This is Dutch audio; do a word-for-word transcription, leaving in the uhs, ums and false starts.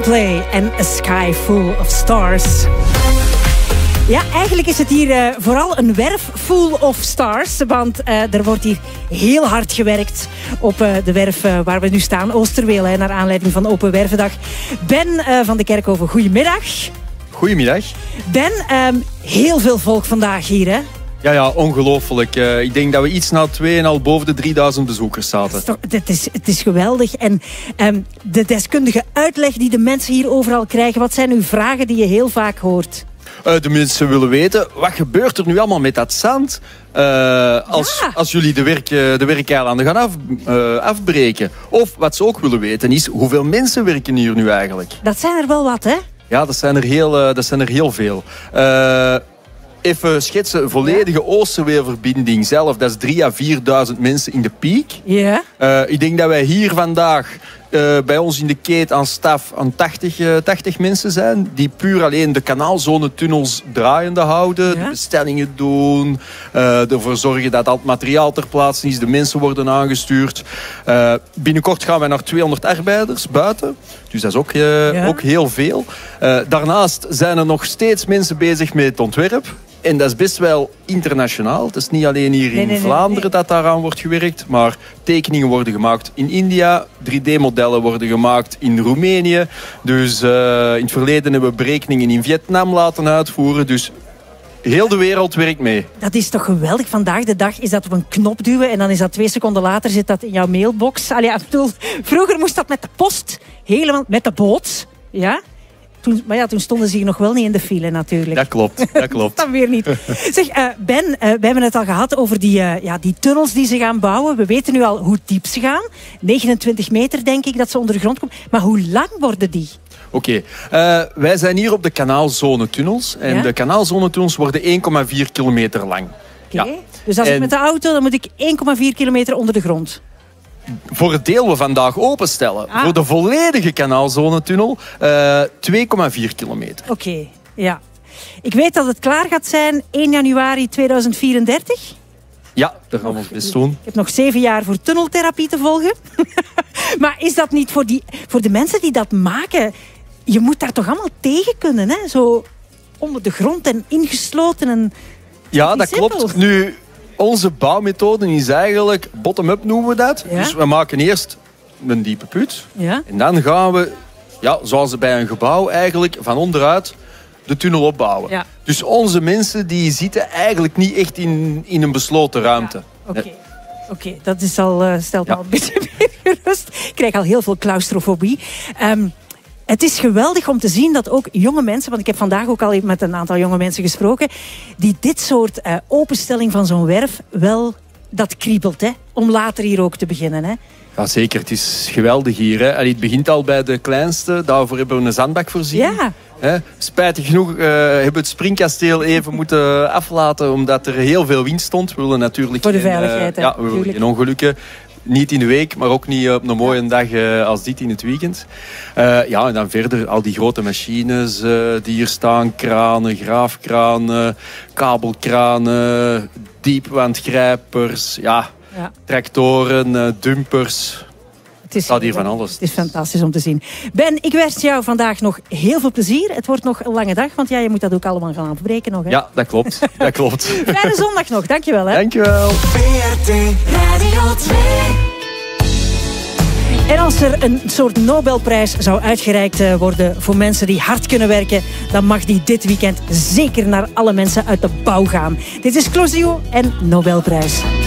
Coldplay en A Sky Full of Stars. Ja, eigenlijk is het hier uh, vooral een werf full of stars. Want uh, er wordt hier heel hard gewerkt op uh, de werf uh, waar we nu staan. Oosterweel, hè, naar aanleiding van Open Wervendag. Ben uh, van de Kerkhoven, goedemiddag. Goedemiddag. Ben, um, heel veel volk vandaag hier, hè? Ja, ja, ongelooflijk. Uh, ik denk dat we iets na twee en al boven de drieduizend bezoekers zaten. Het is, toch, het is, het is geweldig. En um, de deskundige uitleg die de mensen hier overal krijgen, wat zijn uw vragen die je heel vaak hoort? Uh, de mensen willen weten, wat gebeurt er nu allemaal met dat zand uh, als, ja. als jullie de, werk, de werkeilanden gaan af, uh, afbreken? Of wat ze ook willen weten is, hoeveel mensen werken hier nu eigenlijk? Dat zijn er wel wat, hè? Ja, dat zijn er heel, uh, dat zijn er heel veel. Uh, Even schetsen, volledige Oosterweelverbinding zelf, dat is drie à vierduizend mensen in de piek. Ja. Uh, ik denk dat wij hier vandaag uh, bij ons in de keet aan staf aan tachtig, uh, tachtig mensen zijn, die puur alleen de kanaalzonetunnels draaiende houden, ja. de bestellingen doen, uh, ervoor zorgen dat al het materiaal ter plaatse is, de mensen worden aangestuurd. Uh, binnenkort gaan wij naar tweehonderd arbeiders buiten, dus dat is ook, uh, ja. ook heel veel. Uh, daarnaast zijn er nog steeds mensen bezig met het ontwerp. En dat is best wel internationaal. Het is niet alleen hier in nee, nee, Vlaanderen nee, nee. dat daaraan wordt gewerkt. Maar tekeningen worden gemaakt in India. drie D-modellen worden gemaakt in Roemenië. Dus uh, in het verleden hebben we berekeningen in Vietnam laten uitvoeren. Dus heel de wereld werkt mee. Dat is toch geweldig. Vandaag de dag is dat op een knop duwen. En dan is dat twee seconden later zit dat in jouw mailbox. Allee, vroeger moest dat met de post. Helemaal met de boot. Ja. Toen, maar ja, toen stonden ze hier nog wel niet in de file natuurlijk. Dat klopt, dat klopt. Dan weer niet. Zeg, uh, Ben, uh, we hebben het al gehad over die, uh, ja, die tunnels die ze gaan bouwen. We weten nu al hoe diep ze gaan. negenentwintig meter denk ik dat ze onder de grond komen. Maar hoe lang worden die? Oké, okay. uh, wij zijn hier op de kanaalzonetunnels. En ja? de kanaalzonetunnels worden één komma vier kilometer lang. Oké, okay. ja. Dus als en... ik met de auto, dan moet ik één komma vier kilometer onder de grond. Voor het deel we vandaag openstellen. Ah. Voor de volledige kanaalzonetunnel uh, twee komma vier kilometer. Oké, okay, ja. Ik weet dat het klaar gaat zijn één januari tweeduizend vierendertig. Ja, dat gaan we ons best doen. Ik heb nog zeven jaar voor tunneltherapie te volgen. Maar is dat niet voor, die, voor de mensen die dat maken... Je moet daar toch allemaal tegen kunnen, hè? Zo onder de grond en ingesloten. En... Ja, dat simpel. Klopt. Nu... Onze bouwmethode is eigenlijk, bottom-up noemen we dat. Ja? Dus we maken eerst een diepe put. Ja? En dan gaan we, ja, zoals bij een gebouw eigenlijk, van onderuit de tunnel opbouwen. Ja. Dus onze mensen die zitten eigenlijk niet echt in, in een besloten ruimte. Ja. Oké, okay. okay, dat is al, uh, stelt me ja. al een beetje meer gerust. Ik krijg al heel veel claustrofobie. Um, Het is geweldig om te zien dat ook jonge mensen... want ik heb vandaag ook al met een aantal jonge mensen gesproken... die dit soort uh, openstelling van zo'n werf wel... dat kriebelt, hè, om later hier ook te beginnen. Hè. Ja, zeker. Het is geweldig hier. Hè. En het begint al bij de kleinste. Daarvoor hebben we een zandbak voorzien. Ja. Hè. Spijtig genoeg uh, hebben we het springkasteel even moeten aflaten... omdat er heel veel wind stond. We willen natuurlijk voor de veiligheid, geen, uh, ja, we willen geen ongelukken. Niet in de week, maar ook niet op een mooie dag uh, als dit in het weekend. Uh, ja, en dan verder al die grote machines uh, die hier staan. Kranen, graafkranen, kabelkranen, diepwandgrijpers, ja, ja. tractoren, uh, dumpers. Het is, staat hier van alles. Het is fantastisch om te zien. Ben, ik wens jou vandaag nog heel veel plezier. Het wordt nog een lange dag, want ja, je moet dat ook allemaal gaan afbreken nog. Hè? Ja, dat klopt. Dat klopt. Fijne zondag nog. Dankjewel. Hè. Dankjewel. V R T Radio twee. En als er een soort Nobelprijs zou uitgereikt worden voor mensen die hard kunnen werken, dan mag die dit weekend zeker naar alle mensen uit de bouw gaan. Dit is Closio en Nobelprijs.